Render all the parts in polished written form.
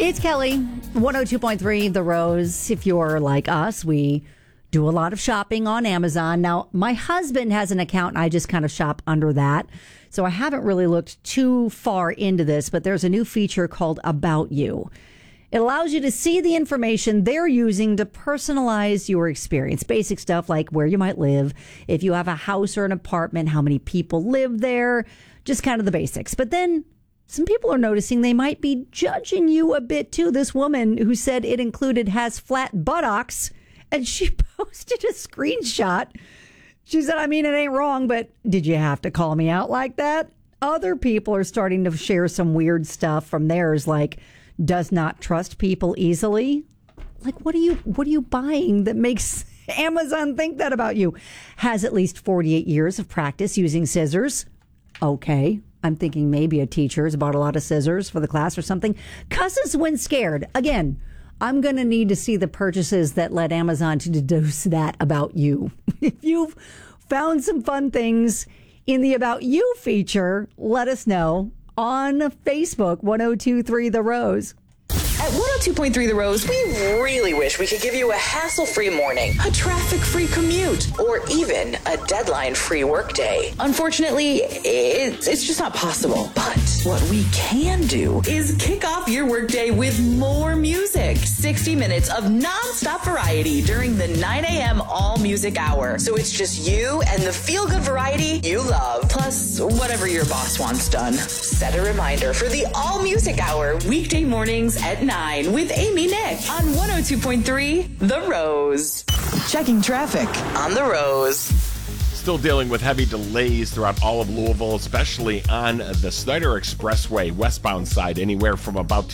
It's Kelly, 102.3 The Rose. If you're like us, we do a lot of shopping on Amazon. Now, my husband has an account, and I just kind of shop under that. So I haven't really looked too far into this, but there's a new feature called About You. It allows you to see the information they're using to personalize your experience. Basic stuff like where you might live, if you have a house or an apartment, how many people live there, just kind of the basics. But then some people are noticing they might be judging you a bit too. This woman who said it included has flat buttocks, and she posted a screenshot. She said, I mean, it ain't wrong, but did you have to call me out like that? Other people are starting to share some weird stuff from theirs, like does not trust people easily. Like, what are you buying that makes Amazon think that about you? Has at least 48 years of practice using scissors. Okay. I'm thinking maybe a teacher has bought a lot of scissors for the class or something. Cusses when scared. Again, I'm going to need to see the purchases that led Amazon to deduce that about you. If you've found some fun things in the About You feature, let us know on Facebook, 102.3 The Rose. At 102.3 The Rose, we really wish we could give you a hassle-free morning, a traffic-free commute, or even a deadline-free workday. Unfortunately, it's just not possible. But what we can do is kick off your workday with more music. 60 minutes of non-stop variety during the 9 a.m. all-music hour. So it's just you and the feel-good variety you love, plus whatever your boss wants done. Set a reminder for the all-music hour, weekday mornings at 9 with Amy Nick on 102.3 The Rose. Checking traffic on The Rose. Still dealing with heavy delays throughout all of Louisville, especially on the Snyder Expressway westbound side, anywhere from about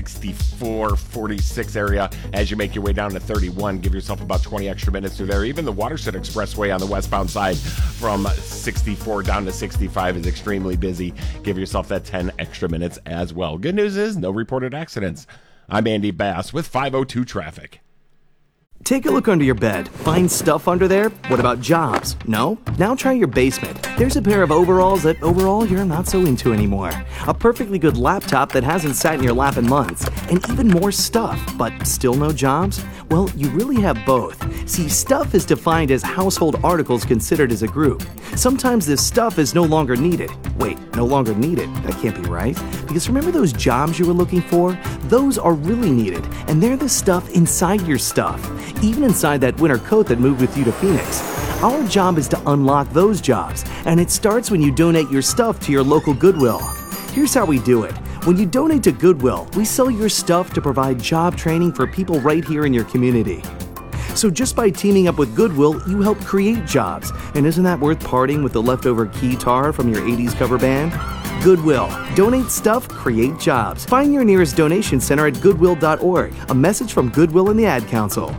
264, 46 area as you make your way down to 31. Give yourself about 20 extra minutes through there. Even the Watershed Expressway on the westbound side from 64 down to 65 is extremely busy. Give yourself that 10 extra minutes as well. Good news is no reported accidents. I'm Andy Bass with 502 Traffic. Take a look under your bed. Find stuff under there? What about jobs? No? Now try your basement. There's a pair of overalls that overall you're not so into anymore. A perfectly good laptop that hasn't sat in your lap in months. And even more stuff, but still no jobs? Well, you really have both. See, stuff is defined as household articles considered as a group. Sometimes this stuff is no longer needed. Wait, no longer needed? That can't be right. Because remember those jobs you were looking for? Those are really needed, and they're the stuff inside your stuff. Even inside that winter coat that moved with you to Phoenix. Our job is to unlock those jobs, and it starts when you donate your stuff to your local Goodwill. Here's how we do it. When you donate to Goodwill, we sell your stuff to provide job training for people right here in your community. So just by teaming up with Goodwill, you help create jobs. And isn't that worth parting with the leftover keytar from your 80s cover band? Goodwill. Donate stuff, create jobs. Find your nearest donation center at goodwill.org. A message from Goodwill and the Ad Council.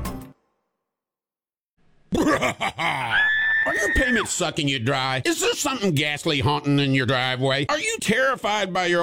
Are your payments sucking you dry? Is there something ghastly haunting in your driveway? Are you terrified by your